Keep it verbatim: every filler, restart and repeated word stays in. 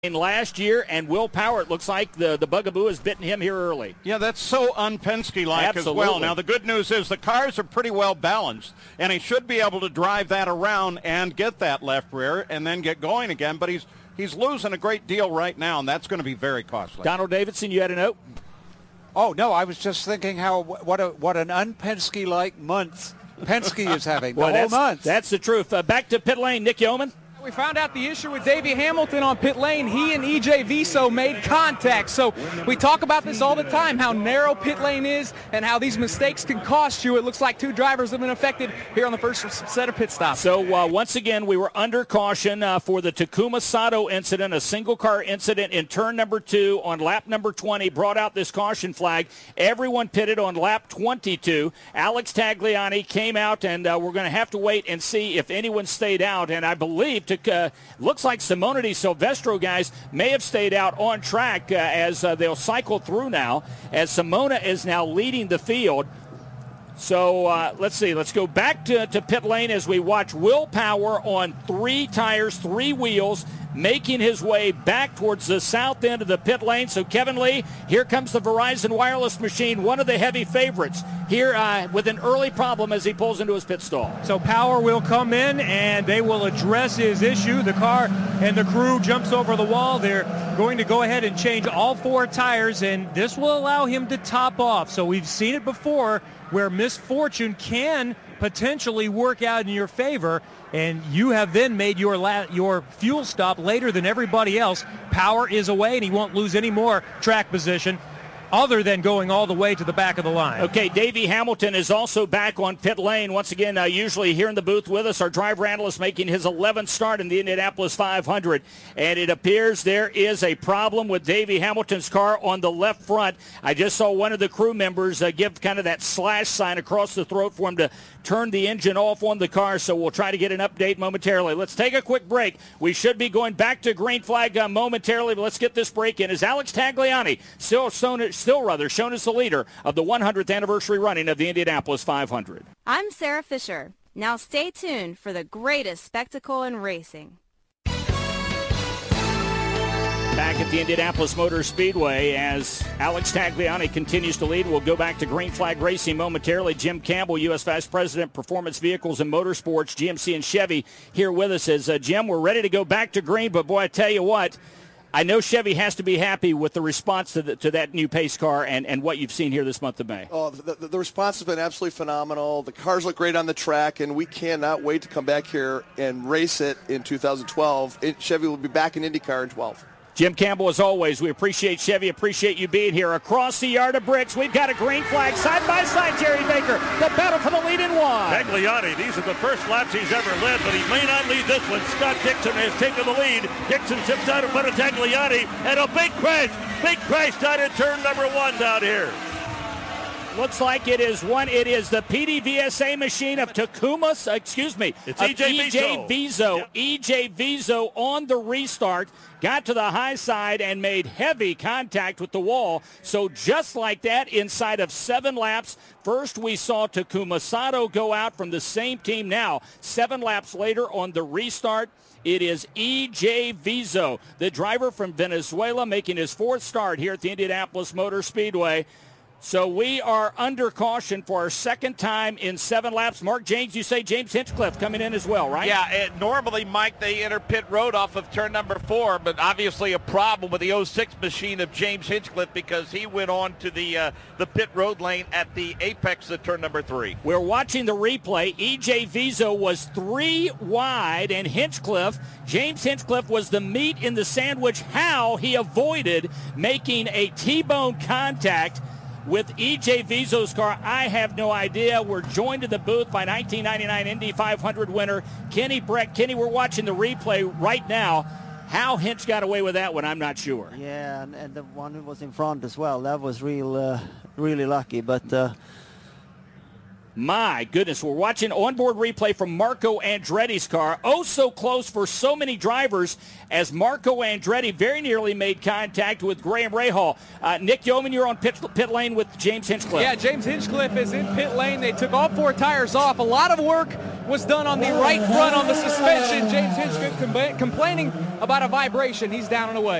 last year, and Will Power, it looks like the, the bugaboo has bitten him here early. Yeah, that's so un-Penske-like as well. Now, the good news is the cars are pretty well balanced, and he should be able to drive that around and get that left rear and then get going again, but he's he's losing a great deal right now, and that's going to be very costly. Donald Davidson, you had a note? Oh, no, I was just thinking how what a what an un-Penske-like month Penske is having the well, whole that's, month. That's the truth. Uh, back to pit lane, Nick Yeoman. We found out the issue with Davey Hamilton on pit lane. He and E J Viso made contact. So we talk about this all the time, how narrow pit lane is and how these mistakes can cost you. It looks like two drivers have been affected here on the first set of pit stops. So uh, once again, we were under caution uh, for the Takuma Sato incident, a single car incident in turn number two on lap number twenty, brought out this caution flag. Everyone pitted on lap twenty-two. Alex Tagliani came out, and uh, we're going to have to wait and see if anyone stayed out, and I believe Uh, looks like Simona Di Silvestro guys may have stayed out on track uh, as uh, they'll cycle through now, as Simona is now leading the field. So uh, let's see. Let's go back to, to pit lane as we watch Will Power on three tires, three wheels, making his way back towards the south end of the pit lane. So Kevin Lee, here comes the Verizon Wireless machine, one of the heavy favorites, here uh, with an early problem as he pulls into his pit stall. So Power will come in and they will address his issue. The car and the crew jumps over the wall. They're going to go ahead and change all four tires, and this will allow him to top off. So we've seen it before where misfortune can potentially work out in your favor, and you have then made your la- your fuel stop later than everybody else. Power is away, and he won't lose any more track position other than going all the way to the back of the line. Okay, Davey Hamilton is also back on pit lane. Once again, uh, usually here in the booth with us, our driver analyst making his eleventh start in the Indianapolis five hundred. And it appears there is a problem with Davey Hamilton's car on the left front. I just saw one of the crew members uh, give kind of that slash sign across the throat for him to turn the engine off on the car, so we'll try to get an update momentarily. Let's take a quick break. We should be going back to green flag uh, momentarily, but let's get this break in. Is Alex Tagliani still shown, still rather shown as the leader of the one hundredth anniversary running of the Indianapolis five hundred? I'm Sarah Fisher. Now stay tuned for the greatest spectacle in racing. Back at the Indianapolis Motor Speedway as Alex Tagliani continues to lead. We'll go back to green flag racing momentarily. Jim Campbell, U S Vice President, Performance Vehicles and Motorsports, G M C and Chevy, here with us. As uh, Jim, we're ready to go back to green, but boy, I tell you what, I know Chevy has to be happy with the response to, the, to that new pace car and, and what you've seen here this month of May. Oh, the, the, the response has been absolutely phenomenal. The cars look great on the track, and we cannot wait to come back here and race it in two thousand twelve. It, Chevy will be back in IndyCar in twelve. Jim Campbell, as always, we appreciate Chevy, appreciate you being here. Across the yard of bricks, we've got a green flag side by side, Jerry Baker. The battle for the lead in one. Tagliani, these are the first laps he's ever led, but he may not lead this one. Scott Dixon has taken the lead. Dixon sits out in front of Tagliani, and a big crash. Big crash down in turn number one down here. Looks like it is one. It is the P D V S A machine of Takuma, excuse me, it's of E J Viso. Viso. Yep. E J Viso on the restart, got to the high side and made heavy contact with the wall. So just like that, inside of seven laps, first we saw Takuma Sato go out from the same team. Now, seven laps later on the restart, it is E J Viso, the driver from Venezuela, making his fourth start here at the Indianapolis Motor Speedway. So we are under caution for our second time in seven laps. Mark James, you say James Hinchcliffe coming in as well, right? Yeah, it, normally, Mike, they enter pit road off of turn number four, but obviously a problem with the oh six machine of James Hinchcliffe because he went on to the uh, the pit road lane at the apex of turn number three. We're watching the replay. E J Viso was three wide, and Hinchcliffe, James Hinchcliffe, was the meat in the sandwich. How he avoided making a T-bone contact with E J Viso's car, I have no idea. We're joined in the booth by nineteen ninety-nine Indy five hundred winner Kenny Breck. Kenny, we're watching the replay right now. How Hinch got away with that one, I'm not sure. Yeah, and, and the one who was in front as well. That was real, uh, really lucky. But uh, my goodness, we're watching onboard replay from Marco Andretti's car. Oh, so close for so many drivers as Marco Andretti very nearly made contact with Graham Rahal. Uh, Nick Yeoman, you're on pit, pit lane with James Hinchcliffe. Yeah, James Hinchcliffe is in pit lane. They took all four tires off. A lot of work was done on the right front on the suspension. James Hinchcliffe com- complaining about a vibration. He's down and away.